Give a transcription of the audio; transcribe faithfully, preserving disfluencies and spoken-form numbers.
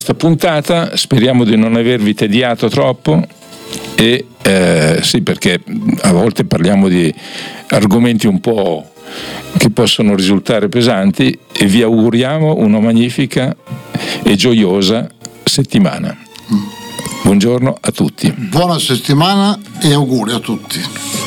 questa puntata, speriamo di non avervi tediato troppo e eh, sì, perché a volte parliamo di argomenti un po' che possono risultare pesanti, e vi auguriamo una magnifica e gioiosa settimana. Buongiorno a tutti. Buona settimana e auguri a tutti.